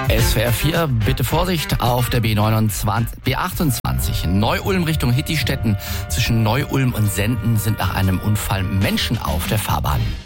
SWR 4, bitte Vorsicht auf der B28. Neu-Ulm Richtung Hittistetten. Zwischen Neu-Ulm und Senden sind nach einem Unfall Menschen auf der Fahrbahn.